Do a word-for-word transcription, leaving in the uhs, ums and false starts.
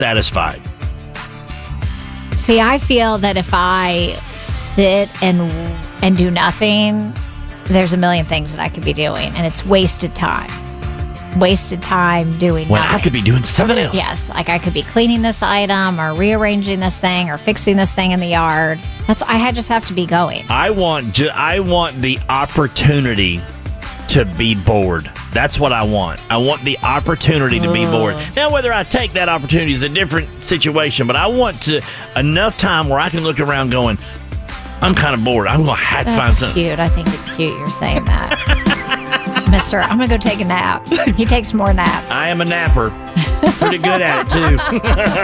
satisfied. See, I feel that if I sit and and do nothing, there's a million things that I could be doing, and it's wasted time. Wasted time doing When nothing. I could be doing something else. Yes, like I could be cleaning this item or rearranging this thing or fixing this thing in the yard. That's I had- just have to be going. I want ju- I want the opportunity to be bored. That's what I want. I want the opportunity to be bored. Now, whether I take that opportunity is a different situation, but I want to enough time where I can look around going, I'm kind of bored. I'm going to have to find That's something. cute. I think it's cute you're saying that. Mister, I'm going to go take a nap. He takes more naps. I am a napper. Pretty good at it, too.